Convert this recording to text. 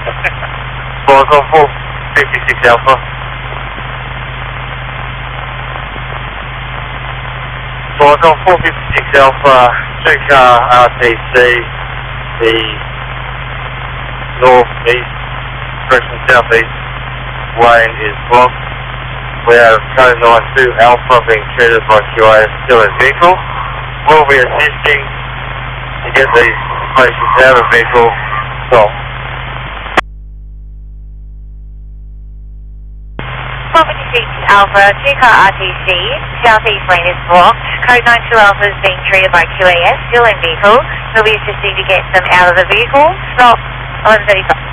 Volcom 456 Alpha. Volcom 456 Alpha, streetcar RTC, the northeast, direction southeast lane is blocked. We have code 92 Alpha being treated by QA as still in vehicle. We'll be assisting to get these patients out of vehicle. Stop. 456 Alpha, two-car RTC, southeast lane is blocked. Code 92 Alpha is being treated by QAS, still in vehicle. We'll be assisting to get them out of the vehicle. Stop, 11:35.